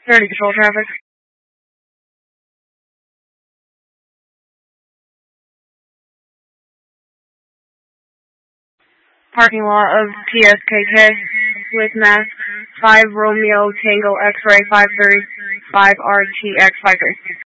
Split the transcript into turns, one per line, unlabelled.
30 control traffic. Parking lot of TSKK with mass 5 Romeo Tango X-ray 535 RTX 53.